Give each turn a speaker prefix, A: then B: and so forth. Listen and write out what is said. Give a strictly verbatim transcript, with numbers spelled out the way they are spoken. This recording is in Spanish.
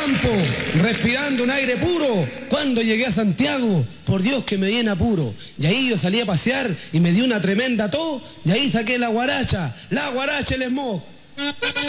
A: campo, respirando un aire puro. Cuando llegué a Santiago, por Dios que me di en apuro. Y ahí yo salí a pasear y me di una tremenda tos. Y ahí saqué la guaracha, la guaracha el smog.